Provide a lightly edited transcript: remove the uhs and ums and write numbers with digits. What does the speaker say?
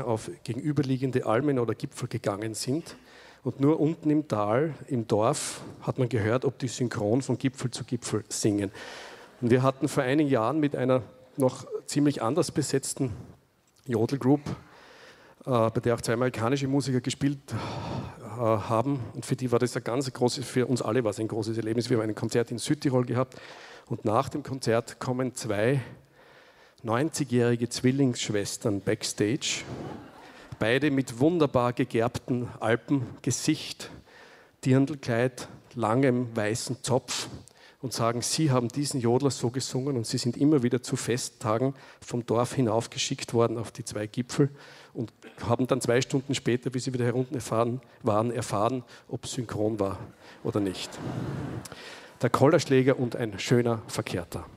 auf gegenüberliegende Almen oder Gipfel gegangen sind. Und nur unten im Tal, im Dorf, hat man gehört, ob die synchron von Gipfel zu Gipfel singen. Und wir hatten vor einigen Jahren mit einer noch ziemlich anders besetzten Jodelgroup, bei der auch 2 amerikanische Musiker gespielt haben. Und für die war das ein ganz großes, für uns alle war es ein großes Erlebnis. Wir haben ein Konzert in Südtirol gehabt und nach dem Konzert kommen 2 90-jährige Zwillingsschwestern backstage, beide mit wunderbar gegerbtem Alpengesicht, Dirndlkleid, langem weißen Zopf und sagen, sie haben diesen Jodler so gesungen und sie sind immer wieder zu Festtagen vom Dorf hinaufgeschickt worden auf die 2 Gipfel und haben dann 2 Stunden später, wie sie wieder herunten erfahren, ob es synchron war oder nicht. Der Kollerschläger und ein schöner Verkehrter.